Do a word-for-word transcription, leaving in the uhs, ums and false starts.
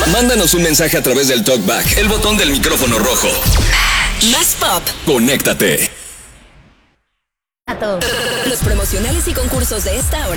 Mándanos un mensaje a través del TalkBack, el botón del micrófono rojo. Más pop. Conéctate. Los promocionales y concursos de esta hora